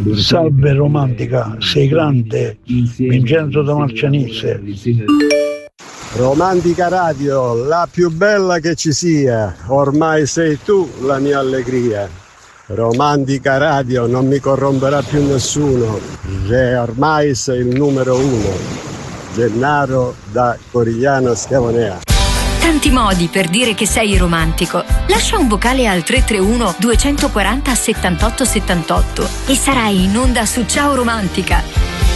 Salve romantica, sei grande. Vincenzo da Marcianise. Romantica Radio, la più bella che ci sia, ormai sei tu la mia allegria. Romantica Radio, non mi corromperà più nessuno, ormai sei il numero uno. Gennaro da Corigliano Schiavonea. Tanti modi per dire che sei romantico. Lascia un vocale al 331 240 78 78 e sarai in onda su Ciao Romantica.